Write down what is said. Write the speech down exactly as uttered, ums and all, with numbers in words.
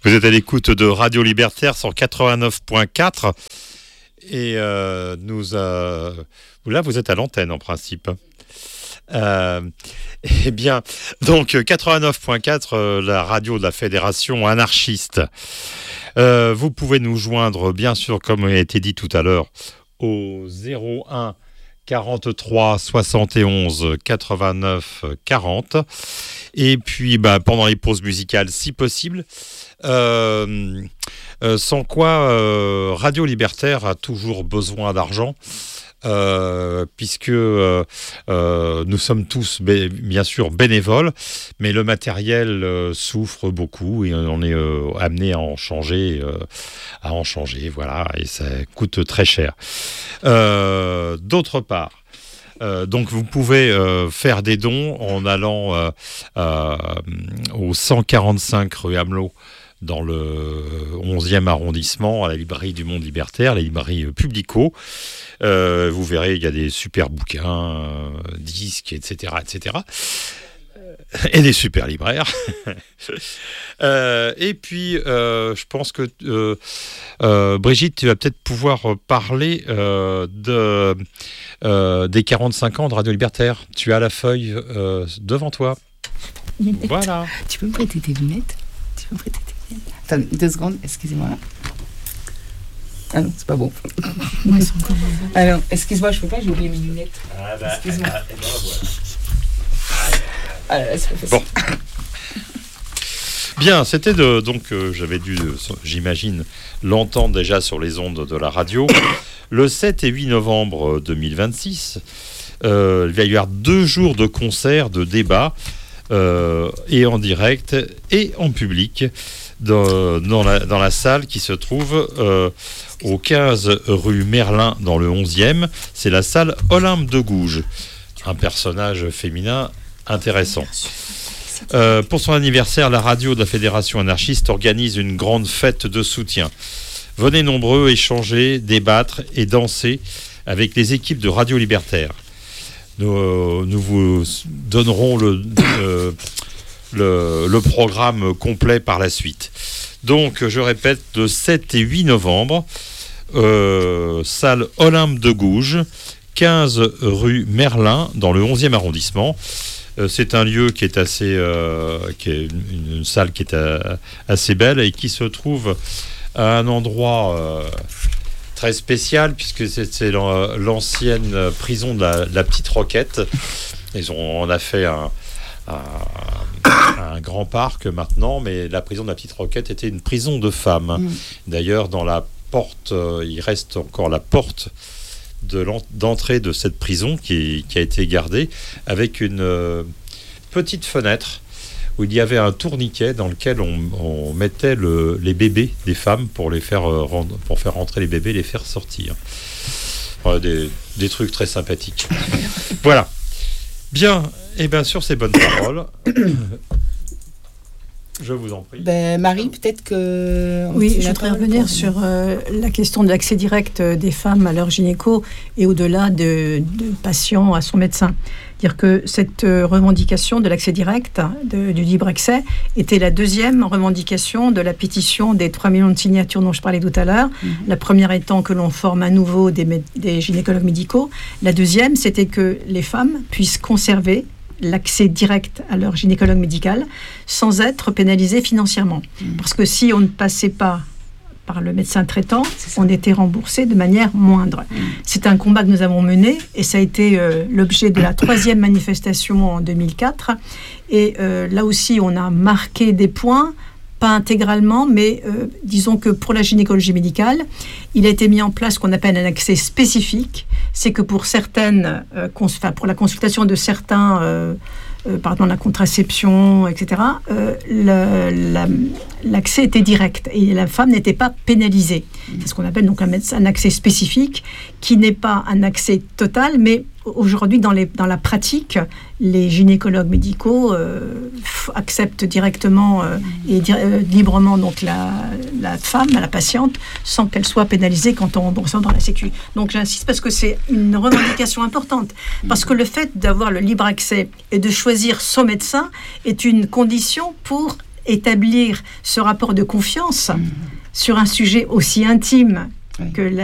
Vous êtes à l'écoute de Radio Libertaire sur quatre-vingt-neuf point quatre et euh, nous, euh, là vous êtes à l'antenne en principe. Euh, eh bien, donc quatre-vingt-neuf point quatre, euh, la radio de la Fédération anarchiste. Euh, vous pouvez nous joindre, bien sûr, comme il a été dit tout à l'heure, au zéro un quarante-trois soixante et onze quatre-vingt-neuf quarante. Et puis, bah, pendant les pauses musicales, si possible. Euh, euh, sans quoi euh, Radio Libertaire a toujours besoin d'argent. Euh, puisque euh, euh, nous sommes tous bé- bien sûr bénévoles, mais le matériel euh, souffre beaucoup et on est euh, amené à en changer, euh, à en changer, voilà, et ça coûte très cher. Euh, d'autre part, Euh, donc vous pouvez euh, faire des dons en allant euh, euh, au cent quarante-cinq rue Amelot dans le onzième arrondissement, à la librairie du Monde Libertaire, la librairie euh, Publico. Euh, vous verrez, il y a des super bouquins, euh, disques, et cetera, et cetera. Et des super libraires. euh, et puis, euh, je pense que euh, euh, Brigitte, tu vas peut-être pouvoir parler euh, de, euh, des quarante-cinq ans de Radio Libertaire. Tu as la feuille euh, devant toi. Lunettes. Voilà. Tu peux me prêter tes lunettes? Tu peux me prêter tes lunettes? Attends, deux secondes, excusez-moi. Ah non, c'est pas bon. Ouais, c'est encore bon. Alors, excuse-moi, je peux pas, j'ai oublié mes lunettes. Ah bah, Excuse-moi. ah, eh ben, voilà. Ah là là, c'est pas facile. Bon. Bien, c'était de, donc euh, j'avais dû, euh, j'imagine, l'entendre déjà sur les ondes de la radio. Le sept et huit novembre deux mille vingt-six, euh, il va y avoir deux jours de concerts, de débats, euh, et en direct et en public, dans, dans, la, dans la salle qui se trouve euh, au quinze rue Merlin, dans le onzième. C'est la salle Olympe de Gouges. Un personnage féminin intéressant. Euh, pour son anniversaire, la radio de la Fédération anarchiste organise une grande fête de soutien. Venez nombreux échanger, débattre et danser avec les équipes de Radio Libertaire. Nous, euh, nous vous donnerons le, euh, le, le programme complet par la suite. Donc, je répète, le sept et huit novembre, euh, salle Olympe de Gouges, quinze rue Merlin, dans le onzième arrondissement. Euh, c'est un lieu qui est assez, euh, qui est une, une salle qui est euh, assez belle et qui se trouve à un endroit euh, très spécial, puisque c'est, c'est l'ancienne prison de la, de la Petite Roquette. Ils ont, on a fait un, un, un grand parc maintenant, mais la prison de la Petite Roquette était une prison de femmes. Mmh. D'ailleurs, dans la porte, euh, il reste encore la porte De d'entrée de cette prison qui, qui a été gardée avec une euh, petite fenêtre où il y avait un tourniquet dans lequel on, on mettait le, les bébés des femmes pour les faire euh, rendre, pour faire rentrer les bébés, les faire sortir. Voilà, des, des trucs très sympathiques. Voilà. Bien. Et bien sûr, ces bonnes paroles. Je vous en prie. Ben, Marie, peut-être que... Oui, je voudrais revenir sur euh, la question de l'accès direct des femmes à leur gynéco et au-delà de, de patients à son médecin. Dire que cette revendication de l'accès direct, de, du libre accès, était la deuxième revendication de la pétition des trois millions de signatures dont je parlais tout à l'heure. Mm-hmm. La première étant que l'on forme à nouveau des, mé- des gynécologues médicaux. La deuxième, c'était que les femmes puissent conserver l'accès direct à leur gynécologue médical sans être pénalisé financièrement. Mmh. Parce que si on ne passait pas par le médecin traitant, on était remboursé de manière moindre. Mmh. C'est un combat que nous avons mené et ça a été euh, l'objet de la troisième manifestation en deux mille quatre. Et euh, là aussi, on a marqué des points, pas intégralement, mais euh, disons que pour la gynécologie médicale, il a été mis en place ce qu'on appelle un accès spécifique. C'est que pour certaines, euh, cons- enfin, pour la consultation de certains, euh, euh, pardon, la contraception, et cetera, euh, le, la, l'accès était direct et la femme n'était pas pénalisée. C'est ce qu'on appelle donc un, un accès spécifique qui n'est pas un accès total, mais aujourd'hui, dans, les, dans la pratique, les gynécologues médicaux euh, f- acceptent directement euh, et di- euh, librement donc la, la femme, la patiente, sans qu'elle soit pénalisée quand on rembourse dans la Sécu. Donc j'insiste parce que c'est une revendication importante. Parce que le fait d'avoir le libre accès et de choisir son médecin est une condition pour établir ce rapport de confiance Mmh. sur un sujet aussi intime Oui. que la